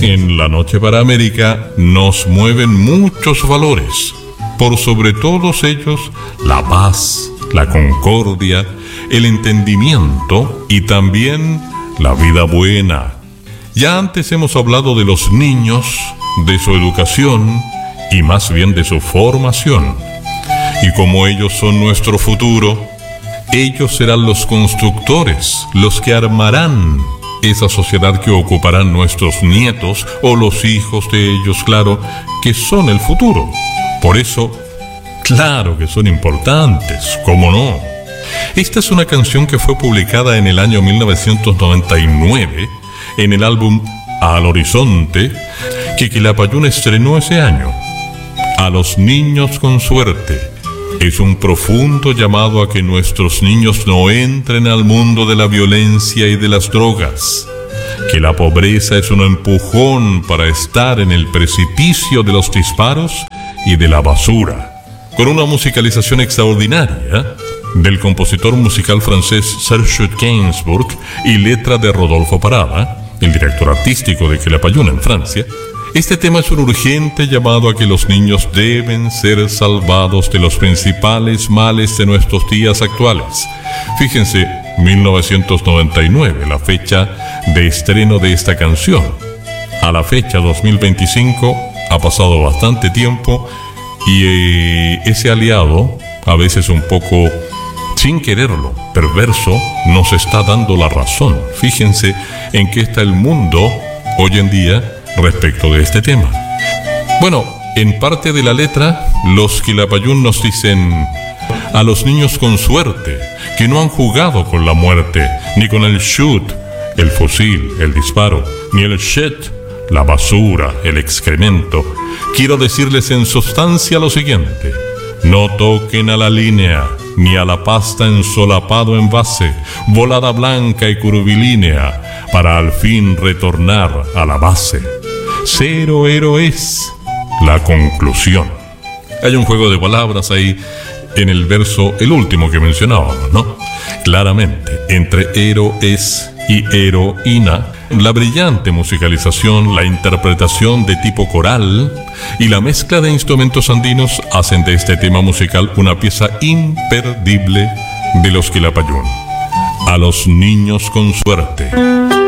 En La Noche para América nos mueven muchos valores. Por sobre todos ellos, la paz, la concordia, el entendimiento y también la vida buena. Ya antes hemos hablado de los niños, de su educación y más bien de su formación. Y como ellos son nuestro futuro, ellos serán los constructores, los que armarán esa sociedad que ocuparán nuestros nietos o los hijos de ellos, claro, que son el futuro. Por eso, claro que son importantes, ¿cómo no? Esta es una canción que fue publicada en el año 1999 en el álbum Al Horizonte, que Quilapayún estrenó ese año. A los niños con suerte. Es un profundo llamado a que nuestros niños no entren al mundo de la violencia y de las drogas. Que la pobreza es un empujón para estar en el precipicio de los disparos y de la basura. Con una musicalización extraordinaria del compositor musical francés Serge Gainsbourg y letra de Rodolfo Parada, el director artístico de Quilapayún en Francia, este tema es un urgente llamado a que los niños deben ser salvados de los principales males de nuestros días actuales. Fíjense, 1999, la fecha de estreno de esta canción. A la fecha 2025 ha pasado bastante tiempo y ese aliado, a veces un poco sin quererlo, perverso, nos está dando la razón. Fíjense en qué está el mundo hoy en día respecto de este tema. Bueno, en parte de la letra, los Quilapayún nos dicen: a los niños con suerte, que no han jugado con la muerte, ni con el shoot, el fusil, el disparo, ni el shit, la basura, el excremento. Quiero decirles en sustancia lo siguiente: no toquen a la línea, ni a la pasta en solapado envase, volada blanca y curvilínea, para al fin retornar a la base. Cero es la conclusión. Hay un juego de palabras ahí en el verso, el último que mencionábamos, ¿no? Claramente, entre héroes y heroína, la brillante musicalización, la interpretación de tipo coral y la mezcla de instrumentos andinos hacen de este tema musical una pieza imperdible de los Quilapayún. A los niños con suerte.